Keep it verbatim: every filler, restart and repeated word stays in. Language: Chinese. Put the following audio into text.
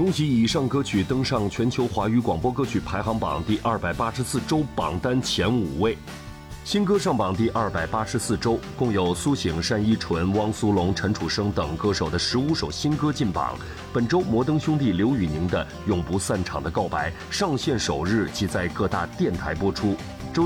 恭喜以上歌曲登上全球华语广播歌曲排行榜第二百八十四周榜单前五位。新歌上榜第二百八十四周，共有苏醒、单依纯、汪苏泷、陈楚生等歌手的十五首新歌进榜。本周摩登兄弟刘宇宁的《永不散场的告白》上线首日即在各大电台播出。